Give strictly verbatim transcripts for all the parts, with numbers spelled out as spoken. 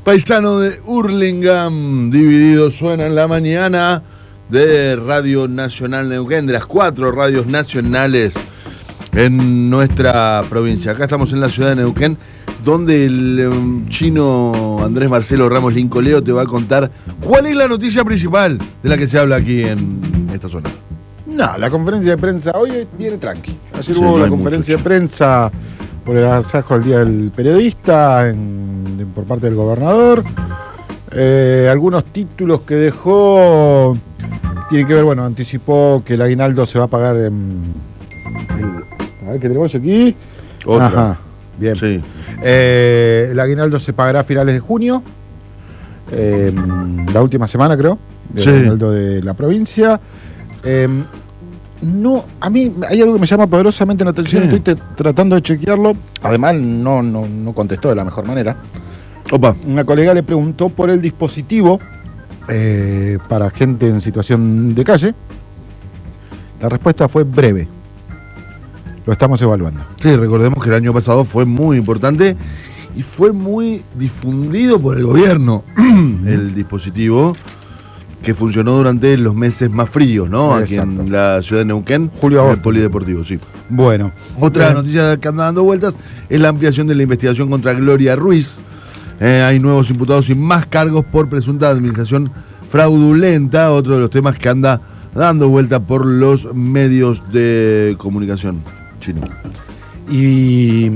Paisano de Hurlingham, dividido, suena en la mañana de Radio Nacional Neuquén, de las cuatro radios nacionales en nuestra provincia. Acá estamos en la ciudad de Neuquén, donde el um, chino Andrés Marcelo Ramos Lincoleo te va a contar cuál es la noticia principal de la que se habla aquí en esta zona. No, la conferencia de prensa hoy viene tranqui. Ayer Sí, hubo no la conferencia mucho. de prensa por el agasajo del Día del Periodista en, de, por parte del gobernador. Eh, algunos títulos que dejó tienen que ver, bueno, anticipó que el aguinaldo se va a pagar en... El, a ver, ¿qué tenemos aquí? Otra. Ajá, bien. Sí. Eh, el aguinaldo se pagará a finales de junio, eh, la última semana creo, del Sí. aguinaldo de la provincia. Eh, no, a mí hay algo que me llama poderosamente la atención, ¿Qué? estoy te- tratando de chequearlo, además no, no, no contestó de la mejor manera. Opa. Una colega le preguntó por el dispositivo eh, para gente en situación de calle. La respuesta fue breve. Lo estamos evaluando. Sí, recordemos que el año pasado fue muy importante y fue muy difundido por el gobierno el dispositivo que funcionó durante los meses más fríos, ¿no? Aquí Exacto. en la ciudad de Neuquén, Julio, en el agosto. polideportivo, sí. Bueno, Otra eh, noticia que anda dando vueltas es la ampliación de la investigación contra Gloria Ruiz. Eh, hay nuevos imputados y más cargos por presunta administración fraudulenta, otro de los temas que anda dando vuelta por los medios de comunicación chino. Y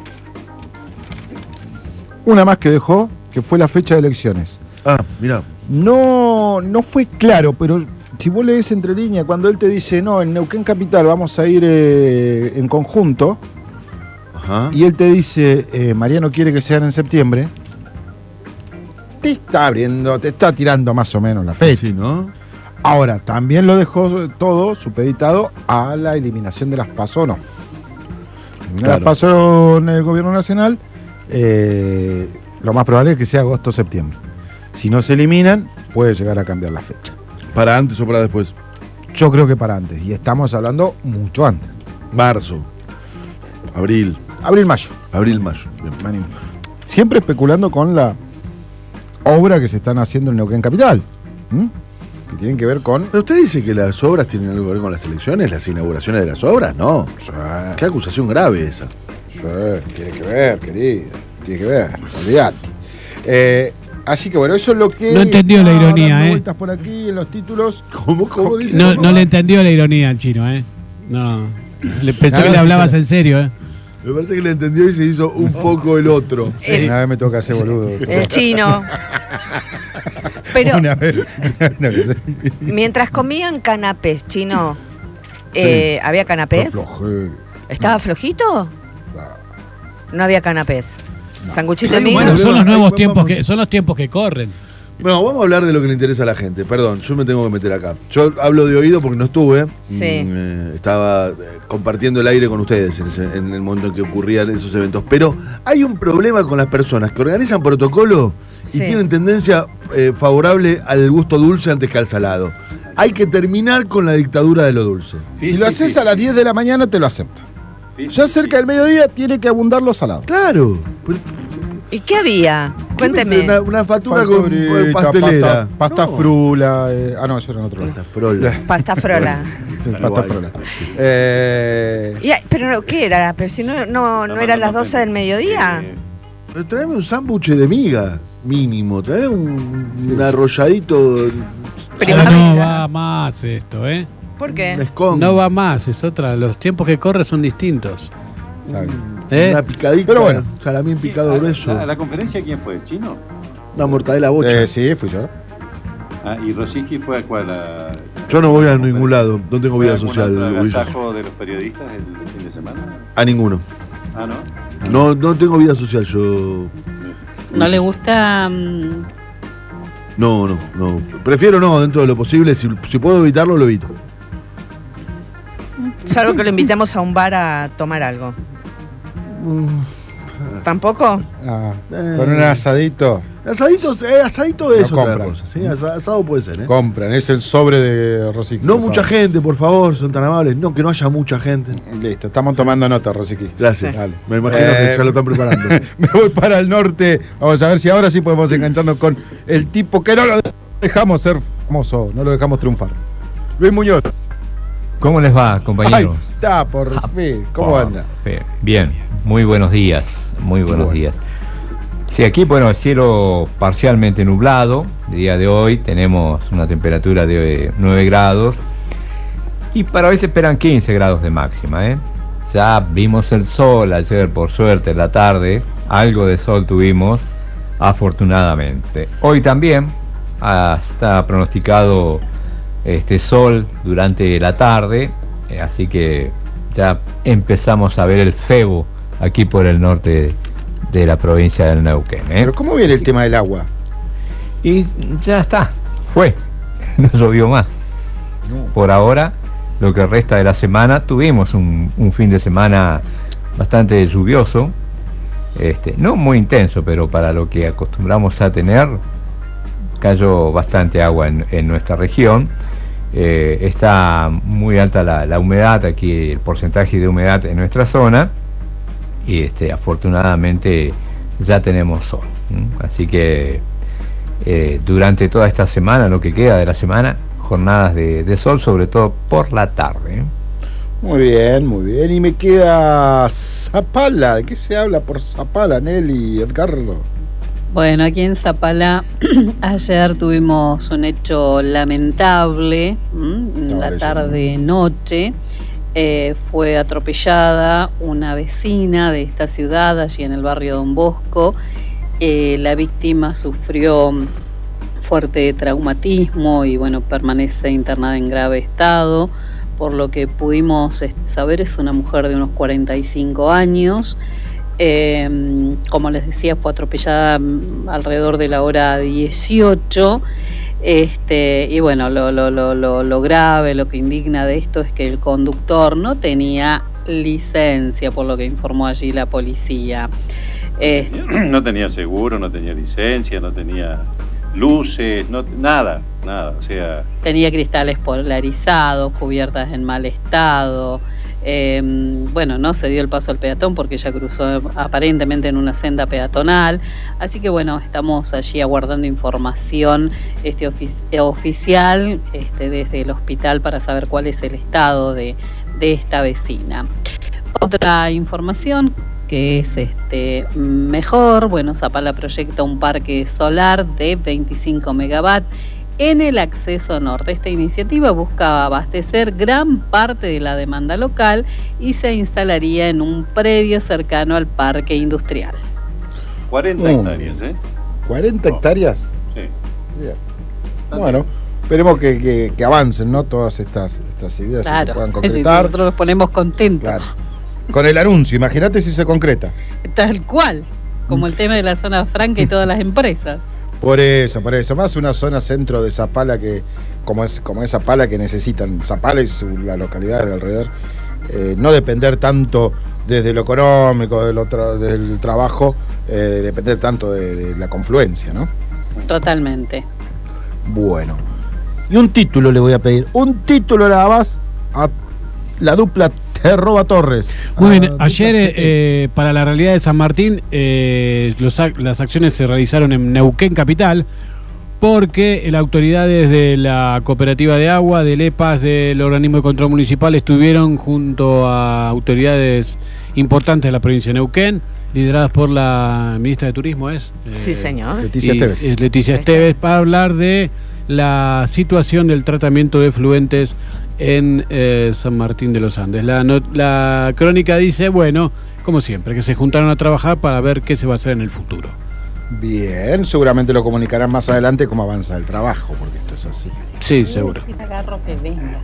una más que dejó, que fue la fecha de elecciones. Ah, mira. No, no fue claro, pero si vos lees entre líneas, cuando él te dice, no, en Neuquén Capital vamos a ir eh, en conjunto, Ajá. y él te dice, eh, Mariano quiere que sean en septiembre, te está abriendo, te está tirando más o menos la fecha. Sí, ¿no? Ahora, también lo dejó todo supeditado a la eliminación de las PASO o no. Claro. Las PASO en el gobierno nacional, eh, lo más probable es que sea agosto-septiembre. Si no se eliminan, puede llegar a cambiar la fecha. ¿Para antes o para después? Yo creo que para antes, y estamos hablando mucho antes. Marzo. Abril. Abril-mayo. Abril, mayo. Bien. Me animo. Siempre especulando con la obra que se están haciendo en Neuquén Capital. ¿m? Que tienen que ver con... ¿Pero usted dice que las obras tienen algo que ver con las elecciones, las inauguraciones de las obras? No. Qué acusación grave esa. Sí, tiene que ver, querido. Tiene que ver, olvidate. Eh, así que bueno, eso es lo que... No entendió la está ironía, dando ¿eh? vueltas por aquí en los títulos. ¿Cómo, cómo dice? No, ¿Cómo no va? le entendió la ironía al chino, ¿eh? No. Le pensó No, que no, le sí, hablabas sí. en serio, ¿eh? Me parece que le entendió y se hizo un poco el otro. El- Una vez me toca hacer boludo. El chino. Pero Una vez. Una vez. mientras comían canapés, chino, eh, ¿había canapés? Aflojé. ¿Estaba flojito? No había canapés. Sanguchito de Hay un miga. Bueno, problema, son los nuevos ahí tiempos vamos. que son los tiempos que corren. Bueno, vamos a hablar de lo que le interesa a la gente. Perdón, yo me tengo que meter acá. Yo hablo de oído porque no estuve. Sí. Mm, eh, estaba eh, compartiendo el aire con ustedes en, ese- en el momento en que ocurrían esos eventos. Pero hay un problema con las personas que organizan protocolo y Sí. tienen tendencia eh, favorable al gusto dulce antes que al salado. Hay que terminar con la dictadura de lo dulce. Si lo haces a las diez de la mañana, te lo acepto. Ya cerca del mediodía tiene que abundar los salados. Claro. Pero, ¿Y qué había? Cuénteme. Una, una factura con Facturita, pastelera. Pasta, pasta No. frula. eh, ah, no, eso era en otro lado. Pasta frola. Pasta frola. Sí, Tal pasta cual. frula. Eh, Y, pero no, ¿qué era? Pero si no, no, no eran las doce del mediodía. Pero tráeme un sándwich de miga, mínimo. Tráeme un, un arrolladito. Pero Ya no primavera. va más esto, ¿eh? ¿Por Un qué? escon. No va más, es otra. Los tiempos que corren son distintos. está bien. ¿Eh? Una picadita. Pero bueno. Salamín picado ¿A grueso. la, a la conferencia quién fue? ¿Chino? Una mortadela bocha. Eh, sí, fui yo. Ah, ¿y Rosicky fue a cuál? A, Yo no voy a ningún lado. No tengo ¿fue a vida algún social. otro Luis. agasajo de los periodistas el fin de semana? A ninguno. Ah, ¿no? No, no tengo vida social yo. ¿No le gusta? mm, No, no, no. Prefiero no, dentro de lo posible. Si, si puedo evitarlo, lo evito. Salvo que lo invitamos a un bar a tomar algo. Mm, ¿Tampoco? Ah, Eh. con un asadito. Asadito, eh, asadito es No otra compran. cosa. ¿Sí? Asa- Asado puede ser, ¿eh? Compran, es el sobre de Rosiqui. No asado. mucha gente, por favor, son tan amables. No, que no haya mucha gente. Listo, estamos tomando nota, Rosiqui. Gracias. Dale. Me imagino Eh, que ya lo están preparando. Me voy para el norte. Vamos a ver si ahora sí podemos engancharnos con el tipo que no lo dejamos ser famoso, no lo dejamos triunfar. Luis Muñoz. ¿Cómo les va, Ahí compañeros? está, por fin. ¿Cómo Por anda? fin. Bien, muy buenos días, muy buenos Bueno. días. Sí, aquí, bueno, el cielo parcialmente nublado. El día de hoy tenemos una temperatura de nueve grados y para hoy se esperan quince grados de máxima, ¿eh? Ya vimos el sol ayer, por suerte, en la tarde. Algo de sol tuvimos, afortunadamente. Hoy también ah, está pronosticado este sol durante la tarde, eh, así que ya empezamos a ver el febo aquí por el norte de la provincia del Neuquén, ¿eh? Pero ¿cómo viene el tema del agua? Y ya está, fue, no llovió más. Por ahora, lo que resta de la semana, tuvimos un, un fin de semana bastante lluvioso, este, no muy intenso, pero para lo que acostumbramos a tener, cayó bastante agua en, en nuestra región. Eh, está muy alta la, la humedad aquí, el porcentaje de humedad en nuestra zona, y este, afortunadamente ya tenemos sol, ¿m? Así que eh, durante toda esta semana, lo que queda de la semana, jornadas de, de sol, sobre todo por la tarde, ¿eh? Muy bien, muy bien. Y me queda Zapala. ¿De qué se habla por Zapala, Nelly, Edgardo? Bueno, aquí en Zapala ayer tuvimos un hecho lamentable, ¿m? No, la eso tarde-noche. Eh, fue atropellada una vecina de esta ciudad, allí en el barrio Don Bosco. Eh, la víctima sufrió fuerte traumatismo y bueno, permanece internada en grave estado. Por lo que pudimos saber, es una mujer de unos cuarenta y cinco años. Eh, como les decía, fue atropellada alrededor de la hora dieciocho. Este, y bueno, lo, lo, lo, lo, lo grave, lo que indigna de esto es que el conductor no tenía licencia, por lo que informó allí la policía. Eh, No tenía seguro, no tenía licencia, no tenía luces, no, nada, nada. O sea, tenía cristales polarizados, cubiertas en mal estado. Eh, bueno, no se dio el paso al peatón porque ella cruzó aparentemente en una senda peatonal, así que bueno, estamos allí aguardando información este ofici oficial este, desde el hospital para saber cuál es el estado de, de esta vecina. Otra información que es este mejor, bueno, Zapala proyecta un parque solar de veinticinco megavatios en el acceso norte. Esta iniciativa busca abastecer gran parte de la demanda local y se instalaría en un predio cercano al parque industrial. cuarenta Mm. hectáreas, ¿eh? ¿cuarenta No. hectáreas? Sí. Bien. Bueno, esperemos que, que, que avancen, ¿no? Todas estas, estas ideas y se Claro, puedan si concretar. nosotros nos ponemos contentos. Claro. Con el anuncio, imagínate si se concreta. Tal cual, como el tema de la zona franca y todas las empresas. Por eso, por eso. Más una zona centro de Zapala que, como es, como es Zapala, que necesitan Zapala y su, la localidad de alrededor, eh, no depender tanto desde lo económico, del, otro, del trabajo, eh, depender tanto de, de la confluencia, ¿no? Totalmente. Bueno. Y un título le voy a pedir. Un título nada más a la dupla Terroba Torres. Muy A bien, dupla ayer T T. eh, para la realidad de San Martín eh, los ac- las acciones se realizaron en Neuquén Capital porque las autoridades de la Cooperativa de Agua, del E P A S, del Organismo de Control Municipal estuvieron junto a autoridades importantes de la provincia de Neuquén, lideradas por la ministra de Turismo, ¿es? Sí, Eh, señor. Leticia y- Esteves. es Leticia Esteves, para hablar de la situación del tratamiento de efluentes en eh, San Martín de los Andes. La, no- la crónica dice, bueno, como siempre, que se juntaron a trabajar para ver qué se va a hacer en el futuro. Bien, seguramente lo comunicarán más adelante cómo avanza el trabajo, porque esto es así. Sí, seguro. Agarro que venga.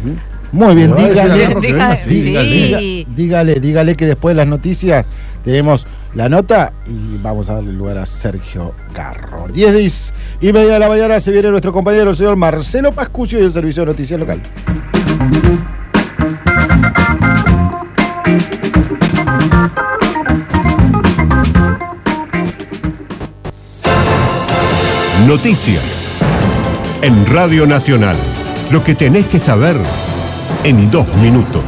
Muy bien, No, es dígale, una garra que Diga- venga, sí, sí. dígale. diga- dígale, dígale que después de las noticias tenemos la nota y vamos a darle lugar a Sergio Garro. diez y media de la mañana se viene nuestro compañero el señor Marcelo Pascucio y el Servicio de Noticias Local. Noticias. En Radio Nacional. Lo que tenés que saber en dos minutos.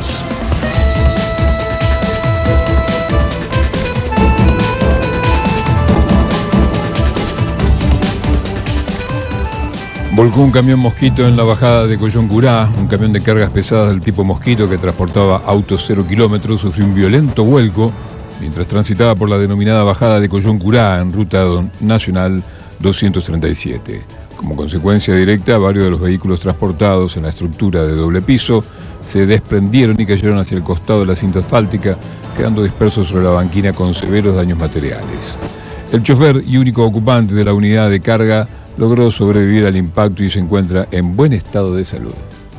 Volcó un camión Mosquito en la bajada de Coyoncurá. Un camión de cargas pesadas del tipo Mosquito que transportaba autos cero kilómetros sufrió un violento vuelco mientras transitaba por la denominada bajada de Coyoncurá en ruta nacional doscientos treinta y siete. Como consecuencia directa, varios de los vehículos transportados en la estructura de doble piso se desprendieron y cayeron hacia el costado de la cinta asfáltica, quedando dispersos sobre la banquina con severos daños materiales. El chofer y único ocupante de la unidad de carga logró sobrevivir al impacto y se encuentra en buen estado de salud.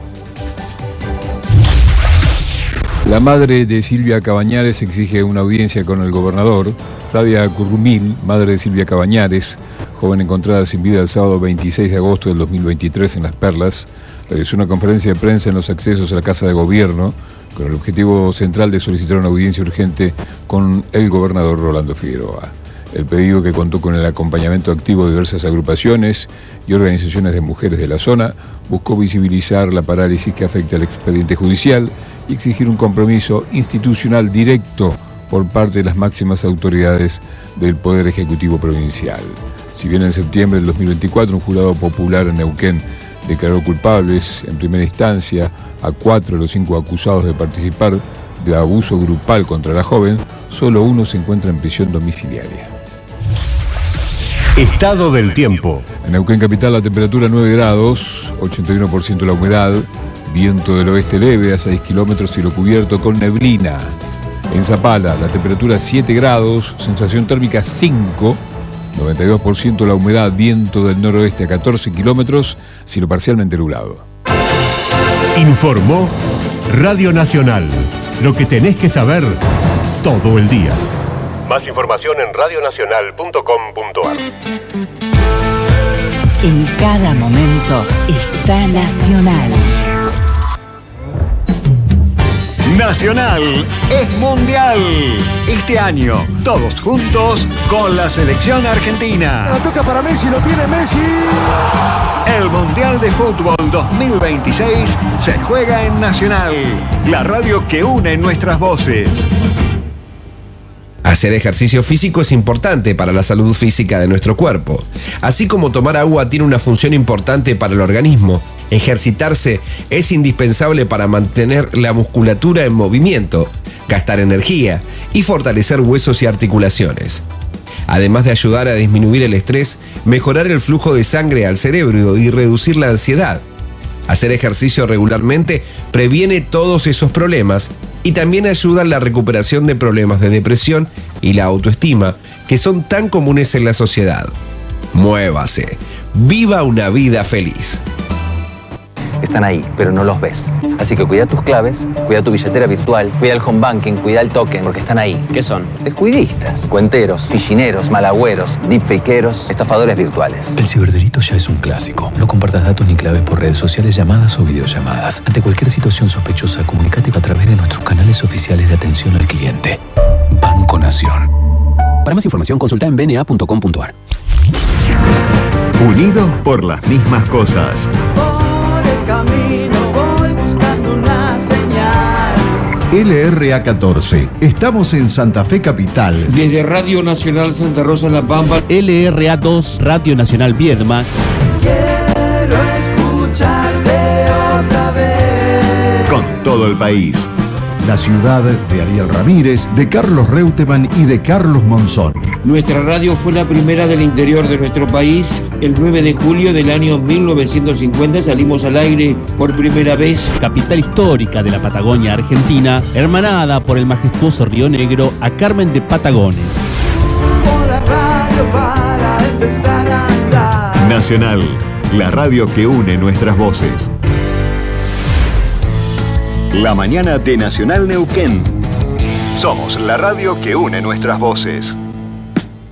La madre de Silvia Cabañares exige una audiencia con el gobernador. Flavia Currumil, madre de Silvia Cabañares, joven encontrada sin vida el sábado veintiséis de agosto del dos mil veintitrés en Las Perlas, realizó una conferencia de prensa en los accesos a la Casa de Gobierno con el objetivo central de solicitar una audiencia urgente con el gobernador Rolando Figueroa. El pedido, que contó con el acompañamiento activo de diversas agrupaciones y organizaciones de mujeres de la zona, buscó visibilizar la parálisis que afecta al expediente judicial y exigir un compromiso institucional directo por parte de las máximas autoridades del Poder Ejecutivo Provincial. Si bien en septiembre del dos mil veinticuatro un jurado popular en Neuquén declaró culpables en primera instancia a cuatro de los cinco acusados de participar de abuso grupal contra la joven, solo uno se encuentra en prisión domiciliaria. Estado del tiempo. En Neuquén capital la temperatura nueve grados, ochenta y uno por ciento la humedad, viento del oeste leve a seis kilómetros, cielo cubierto con neblina. En Zapala la temperatura siete grados, sensación térmica cinco, noventa y dos por ciento la humedad, viento del noroeste a catorce kilómetros, cielo parcialmente nublado. Informó Radio Nacional. Lo que tenés que saber todo el día. Más información en radio nacional punto com punto a r. En cada momento está Nacional. Nacional es mundial. Este año, todos juntos con la selección argentina. La toca para Messi, lo tiene Messi. El Mundial de Fútbol dos mil veintiséis se juega en Nacional, la radio que une nuestras voces. Hacer ejercicio físico es importante para la salud física de nuestro cuerpo. Así como tomar agua tiene una función importante para el organismo, ejercitarse es indispensable para mantener la musculatura en movimiento, gastar energía y fortalecer huesos y articulaciones. Además de ayudar a disminuir el estrés, mejorar el flujo de sangre al cerebro y reducir la ansiedad. Hacer ejercicio regularmente previene todos esos problemas y también ayuda en la recuperación de problemas de depresión y la autoestima que son tan comunes en la sociedad. Muévase, viva una vida feliz. Están ahí, pero no los ves. Así que cuida tus claves, cuida tu billetera virtual, cuida el home banking, cuida el token, porque están ahí. ¿Qué son? Descuidistas, cuenteros, fichineros, malagüeros, deepfakeros, estafadores virtuales. El ciberdelito ya es un clásico. No compartas datos ni claves por redes sociales, llamadas o videollamadas. Ante cualquier situación sospechosa, comunícate a través de nuestros canales oficiales de atención al cliente. Banco Nación. Para más información, consulta en b n a punto com punto a r. Unidos por las mismas cosas. Camino voy buscando una señal. L R A catorce. Estamos en Santa Fe Capital. Desde Radio Nacional Santa Rosa La Pampa. L R A dos, Radio Nacional Viedma. Quiero escucharte otra vez. Con todo el país. La ciudad de Ariel Ramírez, de Carlos Reutemann y de Carlos Monzón. Nuestra radio fue la primera del interior de nuestro país. El nueve de julio del año mil novecientos cincuenta salimos al aire por primera vez. Capital histórica de la Patagonia Argentina, hermanada por el majestuoso Río Negro a Carmen de Patagones. La radio para empezar a andar. Nacional, la radio que une nuestras voces. La mañana de Nacional Neuquén. Somos la radio que une nuestras voces.